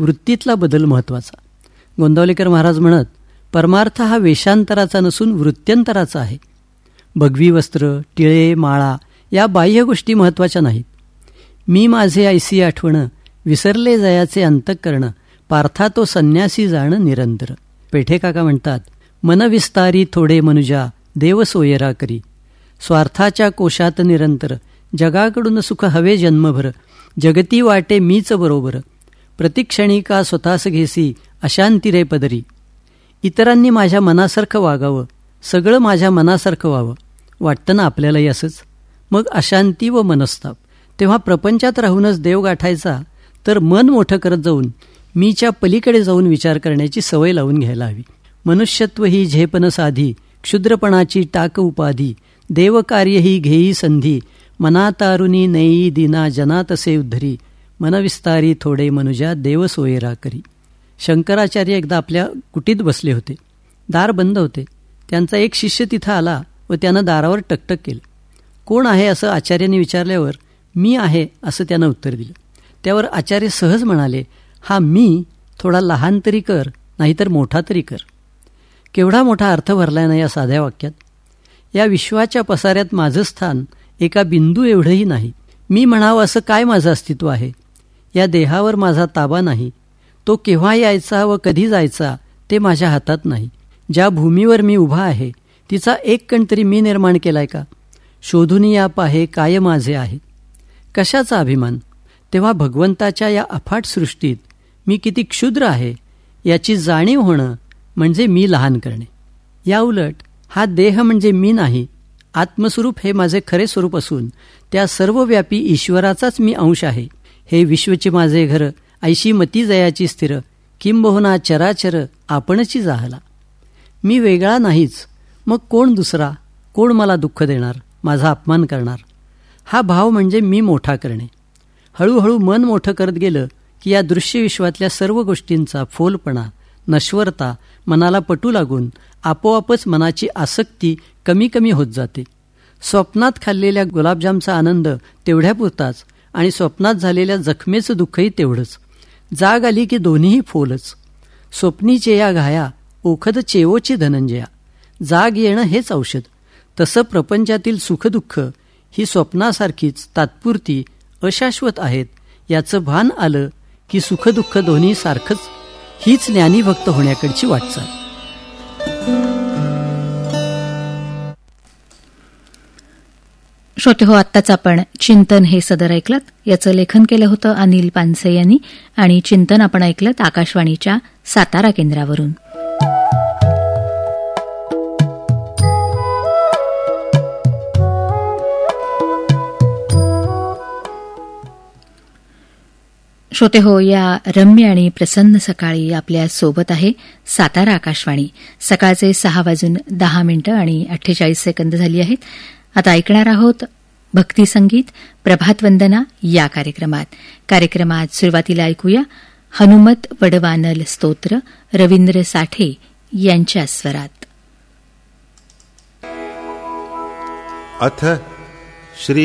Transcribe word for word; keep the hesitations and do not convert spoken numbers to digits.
वृत्तीतला बदल महत्त्वाचा. गोंदावलेकर महाराज म्हणत, परमार्थ हा वेशांतराचा नसून वृत्त्यंतराचा आहे. भगवी वस्त्र, टिळे, माळा या बाह्य गोष्टी महत्त्वाच्या नाहीत. मी माझे ऐसी आठवण, विसरले जयाचे अंतःकरण, पार्था तो संन्यासी जाण निरंतर. पेठे काका म्हणतात, मन विस्तारी थोडे मनुजा, देव सोयरा करी. स्वार्थाच्या कोशात निरंतर, जगाकडून सुख हवे जन्मभर. जगती वाटे मीच बरोबर, प्रतिक्षणी का स्वतःस घेसी, अशांती रे पदरी. इतरांनी माझ्या मनासारखं वागावं, सगळं माझ्या मनासारखं व्हावं. वाटतं ना आपल्यालाही असंच. मग अशांती व मनस्ताप. तेव्हा प्रपंचात राहूनच देव गाठायचा तर मन मोठं करत जाऊन मीच्या पलीकडे जाऊन विचार करण्याची सवय लावून घ्यायला हवी. मनुष्यत्व ही झेपन साधी, क्षुद्रपणाची टाक उपाधी. देवकार्य ही घेई संधी, मनातारुणी नेई दिना जना तसे उद्धरी. मनविस्तारी थोडे मनुजा, देव सोयरा करी. शंकराचार्य एकदा आपल्या कुटीत बसले होते. दार बंद होते. त्यांचा एक शिष्य तिथं आला व त्यानं दारावर टकटक केलं. कोण आहे असं आचार्यांनी विचारल्यावर मी आहे असं त्यानं उत्तर दिलं. त्यावर आचार्य सहज म्हणाले, हा मी थोडा लहान तरी कर, नाहीतर मोठा तरी कर. केवढा मोठा अर्थ भरलाय ना या साध्या वाक्यात. या विश्वाच्या पसाऱ्यात माझं स्थान एका बिंदू एवढंही नाही. मी म्हणावं असं काय माझं अस्तित्व आहे. या देहावर माझा ताबा नाही. तो केव्हा यायचा व कधी जायचा ते माझ्या हातात नाही. ज्या भूमीवर मी उभा आहे तिचा एक कण तरी मी निर्माण केलाय का. शोधून या पाहे काय माझे आहे. कशाचा अभिमान. तेव्हा भगवंताच्या या अफाट सृष्टीत मी किती क्षुद्र आहे याची जाणीव होणं म्हणजे मी लहान करणे. याउलट हा देह म्हणजे मी नाही. आत्मस्वरूप हे माझे खरे स्वरूप असून त्या सर्वव्यापी ईश्वराचाच मी अंश आहे. हे विश्वचे माझे घर, ऐशी मती जयाची स्थिर. किंबहुना चराचर आपणची जाहला. मी वेगळा नाहीच, मग कोण दुसरा, कोण मला दुःख देणार, माझा अपमान करणार. हा भाव म्हणजे मी मोठा करणे. हळूहळू मन मोठं करत गेलं की या दृश्य विश्वातल्या सर्व गोष्टींचा फोलपणा, नश्वरता मनाला पटू लागून आपोआपच मनाची आसक्ती कमी कमी होत जाते. स्वप्नात खाल्लेल्या गुलाबजामचा आनंद तेवढ्यापुरताच आणि स्वप्नात झालेल्या जखमेचं दुःखही तेवढंच. जाग आली की दोन्हीही फोलच. स्वप्नीचे या घाया ओखद चेवोची धनंजया. जाग येणं हेच औषध. तसं प्रपंचातील सुखदुःख ही स्वप्नासारखीच तात्पुरती अशाश्वत आहेत याचं भान आलं की सुखदुःख दोन्ही सारखंच. हीच ज्ञानीभक्त होण्याकडची वाटचाल. श्रोते हो, आत्ताच आपण चिंतन हे सदर ऐकलत. याचं लेखन केलं होतं अनिल पानसे यांनी आणि चिंतन आपण ऐकलत आकाशवाणीच्या सातारा केंद्रावरून. श्रोते हो, या रम्य आणि प्रसन्न सकाळी आपल्या सोबत आहे सातारा आकाशवाणी. सकाळचे सहा वाजून दहा मिनिटं आणि अठ्ठेचाळीस सेकंद झाली आहेत. आता ऐकणार आहोत भक्तिसंगीत प्रभातवंदना या कार्यक्रमात. कार्यक्रमात सुरुवातीला ऐकूया हनुमत वडवानल स्तोत्र रवींद्र साठे यांच्या स्वरात. अथ श्री